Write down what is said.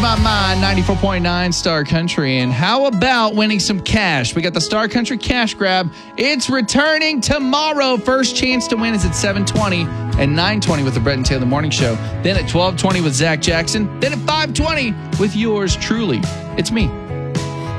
My Mind, 94.9 Star Country. And how about winning some cash? We got the Star Country Cash Grab. It's returning tomorrow. First chance to win is at 7:20 and 9:20 with the Brett and Taylor Morning Show. Then at 12:20 with Zach Jackson. Then at 5:20 with yours truly. It's me,